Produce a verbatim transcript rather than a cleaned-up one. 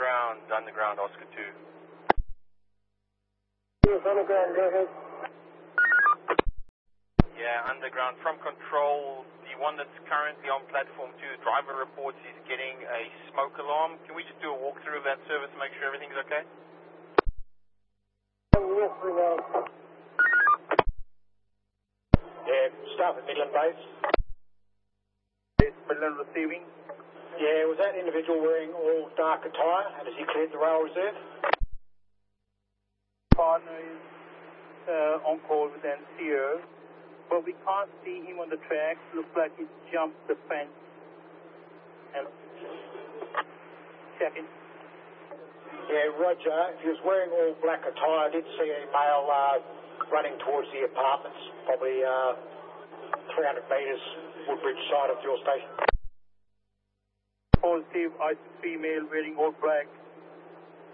underground, underground, Oscar two. Yes, underground, go ahead. Yeah, underground. From control, the one that's currently on platform two, driver reports he's getting a smoke alarm. Can we just do a walkthrough of that service to make sure everything's okay? Yes, we know. Yeah, staff at Midland Base. Yes, Midland receiving. Yeah, was that individual wearing all dark attire, and has he cleared the rail reserve? Partner is uh, on call with N C O, but we can't see him on the track. Looks like he's jumped the fence. And checking. Yeah, Roger. If he was wearing all black attire, I did see a male uh, running towards the apartments, probably uh, three hundred metres Woodbridge side of fuel station. Positive, I see female wearing all black.